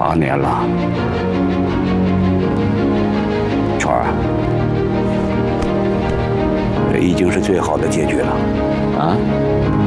8年了。圈儿，这已经是最好的结局了，啊？